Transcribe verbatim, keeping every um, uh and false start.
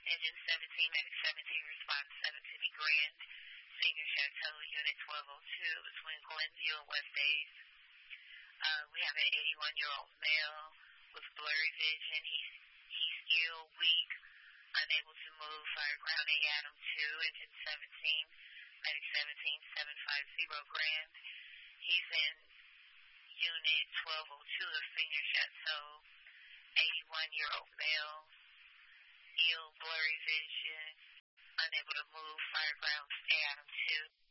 Engine seventeen, Medic seventeen, response seven fifty Grand, Senior Chateau, Unit twelve oh two, between Glenview and West Days. Uh, we have an eighty-one-year-old male with blurry vision. He's, he's ill, weak, unable to move. Fire ground eight Adam two, Engine seventeen, Medic seventeen, seven fifty Grand. He's in Unit twelve oh two of Senior Chateau, eighty-one-year-old male, ill, blurry vision, unable to move. Fire ground eight Adam two.